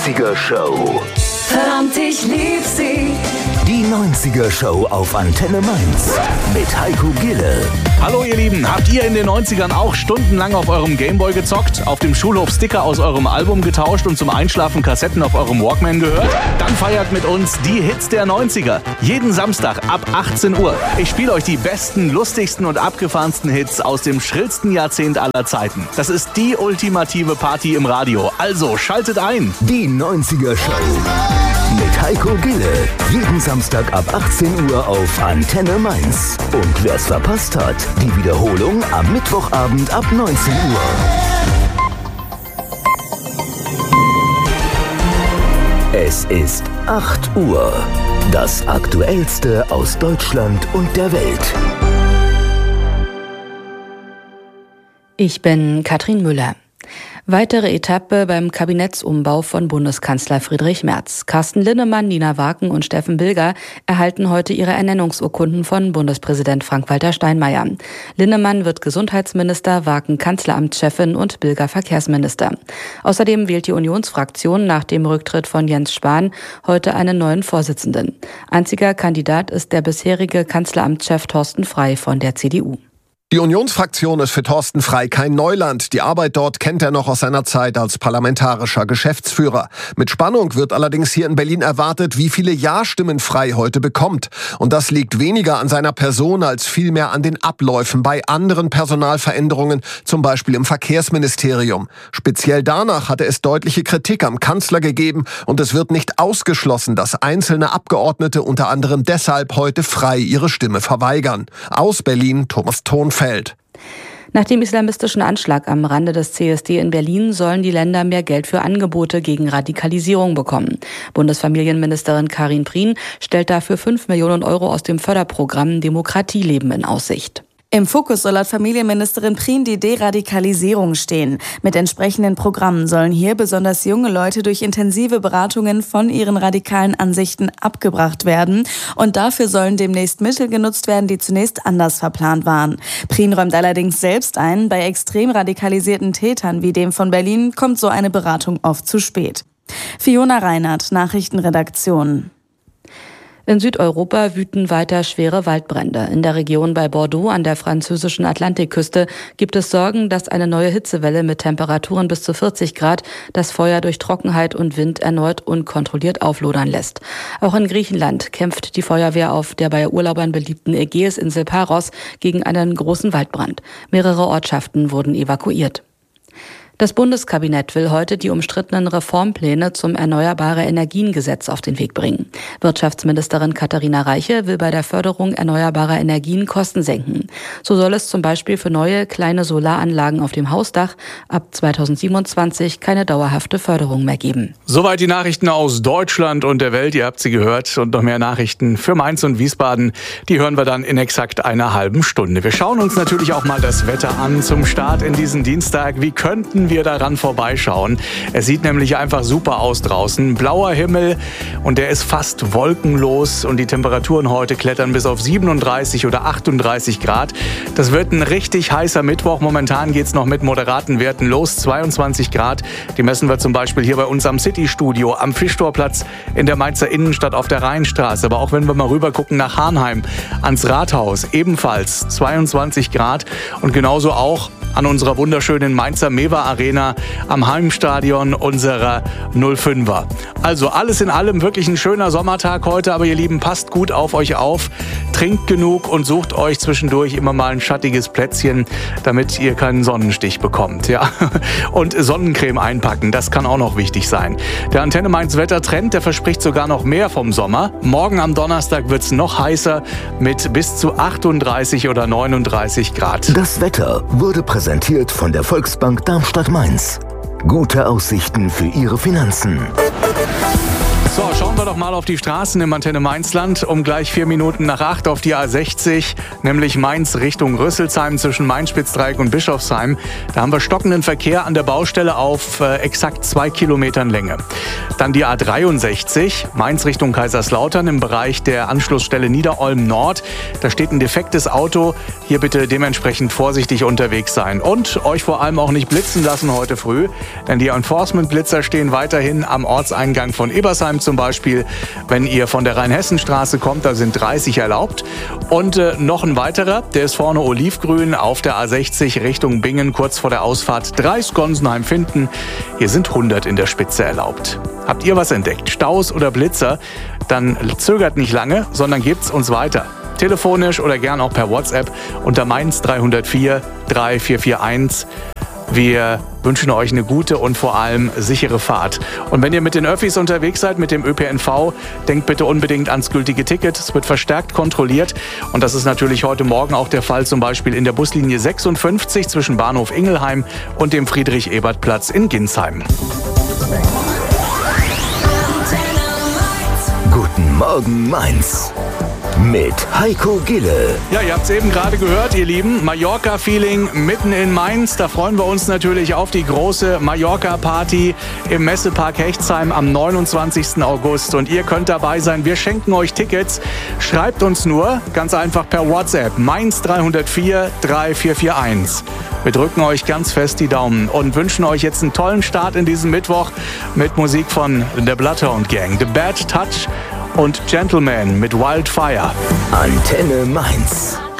90er Show. Verdammt, ich lieb sie. Die 90er Show auf Antenne Mainz mit Heiko Gille. Hallo ihr Lieben, habt ihr in den 90ern auch stundenlang auf eurem Gameboy gezockt, auf dem Schulhof Sticker aus eurem Album getauscht und zum Einschlafen Kassetten auf eurem Walkman gehört? Dann feiert mit uns die Hits der 90er. Jeden Samstag ab 18 Uhr. Ich spiele euch die besten, lustigsten und abgefahrensten Hits aus dem schrillsten Jahrzehnt aller Zeiten. Das ist die ultimative Party im Radio. Also schaltet ein. Die 90er Show mit Heiko Gille. Jeden Samstag ab 18 Uhr auf Antenne Mainz. Und wer es verpasst hat, die Wiederholung am Mittwochabend ab 19 Uhr. Es ist 8 Uhr. Das Aktuellste aus Deutschland und der Welt. Ich bin Katrin Müller. Weitere Etappe beim Kabinettsumbau von Bundeskanzler Friedrich Merz. Carsten Linnemann, Nina Waken und Steffen Bilger erhalten heute ihre Ernennungsurkunden von Bundespräsident Frank-Walter Steinmeier. Linnemann wird Gesundheitsminister, Waken Kanzleramtschefin und Bilger Verkehrsminister. Außerdem wählt die Unionsfraktion nach dem Rücktritt von Jens Spahn heute einen neuen Vorsitzenden. Einziger Kandidat ist der bisherige Kanzleramtschef Thorsten Frey von der CDU. Die Unionsfraktion ist für Thorsten Frey kein Neuland. Die Arbeit dort kennt er noch aus seiner Zeit als parlamentarischer Geschäftsführer. Mit Spannung wird allerdings hier in Berlin erwartet, wie viele Ja-Stimmen Frey heute bekommt. Und das liegt weniger an seiner Person als vielmehr an den Abläufen bei anderen Personalveränderungen, zum Beispiel im Verkehrsministerium. Speziell danach hatte es deutliche Kritik am Kanzler gegeben und es wird nicht ausgeschlossen, dass einzelne Abgeordnete unter anderem deshalb heute Frey ihre Stimme verweigern. Aus Berlin, Thomas Thonfeld. Nach dem islamistischen Anschlag am Rande des CSD in Berlin sollen die Länder mehr Geld für Angebote gegen Radikalisierung bekommen. Bundesfamilienministerin Karin Prien stellt dafür 5 Millionen Euro aus dem Förderprogramm Demokratieleben in Aussicht. Im Fokus soll laut Familienministerin Prien die Deradikalisierung stehen. Mit entsprechenden Programmen sollen hier besonders junge Leute durch intensive Beratungen von ihren radikalen Ansichten abgebracht werden. Und dafür sollen demnächst Mittel genutzt werden, die zunächst anders verplant waren. Prien räumt allerdings selbst ein, bei extrem radikalisierten Tätern wie dem von Berlin kommt so eine Beratung oft zu spät. Fiona Reinhardt, Nachrichtenredaktion. In Südeuropa wüten weiter schwere Waldbrände. In der Region bei Bordeaux an der französischen Atlantikküste gibt es Sorgen, dass eine neue Hitzewelle mit Temperaturen bis zu 40 Grad das Feuer durch Trockenheit und Wind erneut unkontrolliert auflodern lässt. Auch in Griechenland kämpft die Feuerwehr auf der bei Urlaubern beliebten Ägäisinsel Paros gegen einen großen Waldbrand. Mehrere Ortschaften wurden evakuiert. Das Bundeskabinett will heute die umstrittenen Reformpläne zum Erneuerbare-Energien-Gesetz auf den Weg bringen. Wirtschaftsministerin Katharina Reiche will bei der Förderung erneuerbarer Energien Kosten senken. So soll es zum Beispiel für neue kleine Solaranlagen auf dem Hausdach ab 2027 keine dauerhafte Förderung mehr geben. Soweit die Nachrichten aus Deutschland und der Welt. Ihr habt sie gehört. Und noch mehr Nachrichten für Mainz und Wiesbaden. Die hören wir dann in exakt einer halben Stunde. Wir schauen uns natürlich auch mal das Wetter an zum Start in diesen Dienstag. Wie könnten wir daran vorbeischauen? Es sieht nämlich einfach super aus draußen. Blauer Himmel und der ist fast wolkenlos und die Temperaturen heute klettern bis auf 37 oder 38 Grad. Das wird ein richtig heißer Mittwoch. Momentan geht es noch mit moderaten Werten los. 22 Grad. Die messen wir zum Beispiel hier bei uns am City-Studio, am Fischtorplatz in der Mainzer Innenstadt auf der Rheinstraße. Aber auch wenn wir mal rüber gucken nach Harnheim, ans Rathaus, ebenfalls 22 Grad. Und genauso auch an unserer wunderschönen Mainzer Mewa Arena am Heimstadion unserer 05er. Also alles in allem wirklich ein schöner Sommertag heute, aber ihr Lieben, passt gut auf euch auf, trinkt genug und sucht euch zwischendurch immer mal ein schattiges Plätzchen, damit ihr keinen Sonnenstich bekommt. Ja? Und Sonnencreme einpacken, das kann auch noch wichtig sein. Der Antenne Mainz Wettertrend, der verspricht sogar noch mehr vom Sommer. Morgen am Donnerstag wird es noch heißer mit bis zu 38 oder 39 Grad. Das Wetter wurde präsentiert von der Volksbank Darmstadt-Mainz. Gute Aussichten für Ihre Finanzen. So, schauen wir doch mal auf die Straßen im Antenne Mainzland. Um gleich 4 Minuten nach 8 auf die A60, nämlich Mainz Richtung Rüsselsheim zwischen Main-Spitzdreieck und Bischofsheim. Da haben wir stockenden Verkehr an der Baustelle auf exakt 2 Kilometern Länge. Dann die A63, Mainz Richtung Kaiserslautern im Bereich der Anschlussstelle Niederolm Nord. Da steht ein defektes Auto. Hier bitte dementsprechend vorsichtig unterwegs sein. Und euch vor allem auch nicht blitzen lassen heute früh, denn die Enforcement-Blitzer stehen weiterhin am Ortseingang von Ebersheim zum Beispiel. Wenn ihr von der Rheinhessenstraße kommt, da sind 30 erlaubt. Und noch ein weiterer, der ist vorne olivgrün auf der A60 Richtung Bingen, kurz vor der Ausfahrt Dreis-Gonsenheim-Finden. Hier sind 100 in der Spitze erlaubt. Habt ihr was entdeckt, Staus oder Blitzer? Dann zögert nicht lange, sondern gebt's uns weiter. Telefonisch oder gern auch per WhatsApp unter Mainz 304 3441. Wir wünschen euch eine gute und vor allem sichere Fahrt. Und wenn ihr mit den Öffis unterwegs seid, mit dem ÖPNV, denkt bitte unbedingt ans gültige Ticket. Es wird verstärkt kontrolliert. Und das ist natürlich heute Morgen auch der Fall, zum Beispiel in der Buslinie 56 zwischen Bahnhof Ingelheim und dem Friedrich-Ebert-Platz in Ginsheim. Guten Morgen Mainz mit Heiko Gille. Ja, ihr habt es eben gerade gehört, ihr Lieben. Mallorca-Feeling mitten in Mainz. Da freuen wir uns natürlich auf die große Mallorca-Party im Messepark Hechtsheim am 29. August. Und ihr könnt dabei sein. Wir schenken euch Tickets. Schreibt uns nur ganz einfach per WhatsApp Mainz 304 3441. Wir drücken euch ganz fest die Daumen und wünschen euch jetzt einen tollen Start in diesem Mittwoch mit Musik von The Bloodhound Gang, The Bad Touch und Gentleman mit Wildfire. Antenne Mainz.